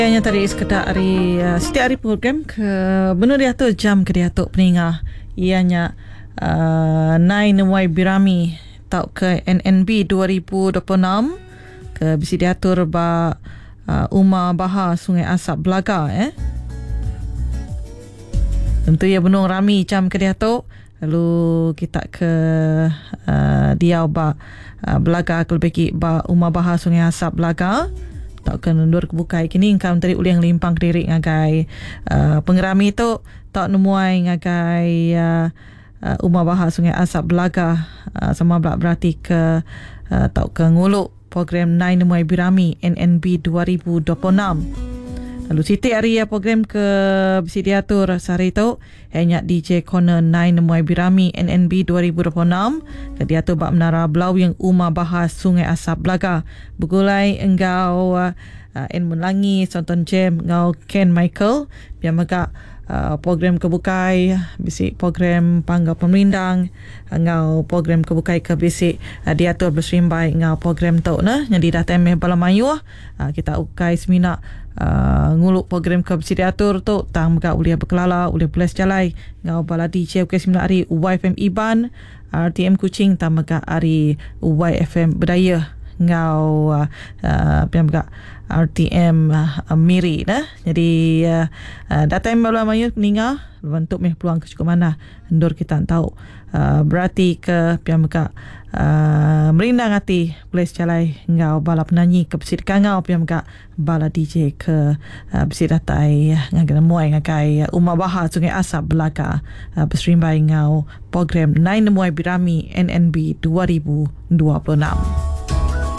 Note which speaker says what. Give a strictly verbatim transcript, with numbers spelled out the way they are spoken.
Speaker 1: Yang tadi sekedar hari uh, setiap hari program ke benar dia tu jam ke dia tu peningah ianya uh, Nine Y Birami tau ke N N B dua ribu dua puluh enam ke bisi diatur ba uh, Umar Bahar Sungai Asap Belaga eh. Tentu ya benung rami jam ke dia tu lalu kita ke uh, dia ba uh, Belaga ke lebih ba Umar Bahar Sungai Asap Belaga tak kena ndur kebukai kini engkau tadi uli yang limpang diri ngagai uh, pengerami tu tak nemuai ngagai uh, uh, Umar Bahar Sungai Asap Belaga uh, sama belak berarti ke uh, tak ke nguluk program Nine Y Birami N N B dua ribu dua puluh enam. Lalu siti hari ya program ke bisi diatur sehari tu hanya D J Corner Nine Y Birami N N B dua ribu dua puluh enam ke diatur bak menara Belau yang Umar Bahar Sungai Asap Belaga begulai engkau uh, En Munlangi Sonton Jem ngau Ken Michael biar maka uh, program kebukai bisi program panggal pemerindang ngau program kebukai ke bisi uh, diatur berserimbai ngau program tu nah jadi dah temeh balamayu uh, kita ukai semina Uh, nguluk program ke bisi diatur tu tang maka uliah berkelala uliah belas jalai ngau baladi C U K sembilan hari Y F M Iban R T M Kuching tang maka hari Y F M Berdaya ngau uh, uh, pian maka R T M uh, Miri nah jadi uh, uh, data yang baru mayu ninga bentuk meh peluang ke cukup mana endor kita tahu uh, berarti ke pian maka uh, merindang hati boleh secalai ngau bala penyanyi ke besit kangau pian maka bala D J ke uh, besit datai ngagai muai ngagai Umar Bahar Sungai Asap Belaga uh, berserimbai ngau program Nine Y Birami N N B dua ribu dua puluh enam.